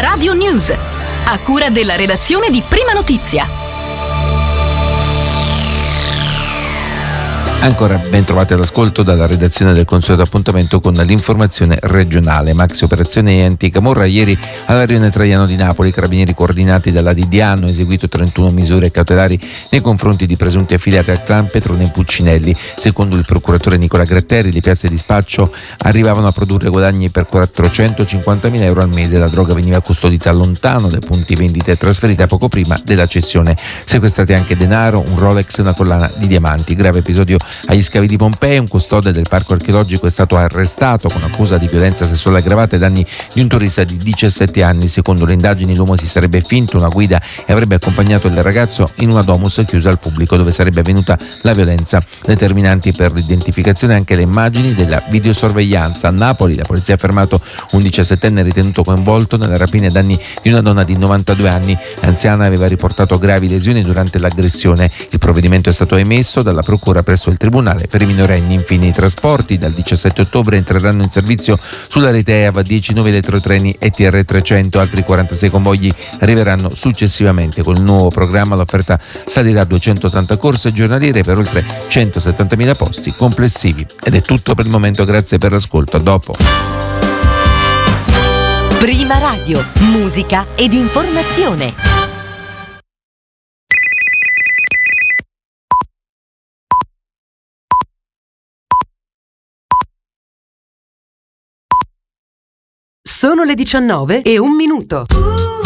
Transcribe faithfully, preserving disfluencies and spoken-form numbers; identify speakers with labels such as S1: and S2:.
S1: Radio News, a cura della redazione di Prima Notizia.
S2: Ancora ben trovati all'ascolto dalla redazione del consueto appuntamento con l'informazione regionale. Maxi operazione anticamorra ieri alla Rione Traiano di Napoli. Carabinieri coordinati dalla D D A hanno eseguito trentuno misure cautelari nei confronti di presunti affiliati al clan Petrone e Pulcinelli. Secondo il procuratore Nicola Gratteri, le piazze di spaccio arrivavano a produrre guadagni per quattrocentocinquantamila euro al mese. La droga veniva custodita lontano dai punti vendita e trasferita poco prima della cessione. Sequestrati anche denaro, un Rolex e una collana di diamanti. Grave episodio agli scavi di Pompei. Un custode del parco archeologico è stato arrestato con accusa di violenza sessuale aggravata ai danni di un turista di diciassette anni. Secondo le indagini l'uomo si sarebbe finto una guida e avrebbe accompagnato il ragazzo in una domus chiusa al pubblico dove sarebbe avvenuta la violenza. Determinanti per l'identificazione anche le immagini della videosorveglianza. A Napoli la polizia ha fermato un diciassettenne ritenuto coinvolto nella rapina ai danni di una donna di novantadue anni. L'anziana aveva riportato gravi lesioni durante l'aggressione. Il provvedimento è stato emesso dalla procura presso il Tribunale per i minorenni. Infine i trasporti. Dal diciassette ottobre entreranno in servizio sulla rete E A V dieci nuovi elettrotreni E T R trecento. Altri quarantasei convogli arriveranno successivamente. Con il nuovo programma l'offerta salirà a duecentottanta corse giornaliere per oltre centosettantamila posti complessivi. Ed è tutto per il momento, grazie per l'ascolto, a dopo.
S1: Prima Radio, musica ed informazione.
S3: Sono le diciannove e un minuto.